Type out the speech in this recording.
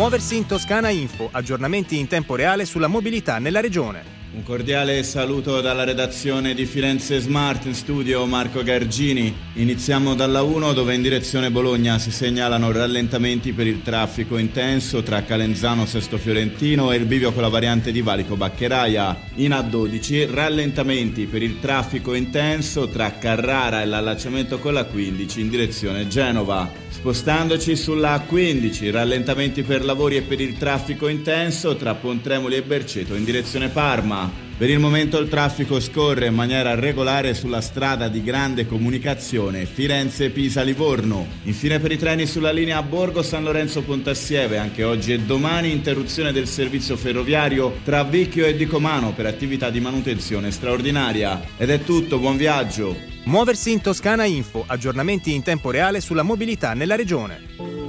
Muoversi in Toscana Info, aggiornamenti in tempo reale sulla mobilità nella regione. Un cordiale saluto dalla redazione di Firenze Smart, in studio Marco Gargini. Iniziamo dalla 1 dove in direzione Bologna si segnalano rallentamenti per il traffico intenso tra Calenzano Sesto Fiorentino e il bivio con la variante di Valico Baccheraia. In A12 rallentamenti per il traffico intenso tra Carrara e l'allacciamento con la 15 in direzione Genova. Spostandoci sulla A15 rallentamenti per lavori e per il traffico intenso tra Pontremoli e Berceto in direzione Parma. Per il momento il traffico scorre in maniera regolare sulla strada di grande comunicazione Firenze-Pisa-Livorno. Infine per i treni sulla linea Borgo San Lorenzo-Pontassieve, anche oggi e domani interruzione del servizio ferroviario tra Vicchio e Dicomano per attività di manutenzione straordinaria. Ed è tutto, buon viaggio! Muoversi in Toscana Info, aggiornamenti in tempo reale sulla mobilità nella regione.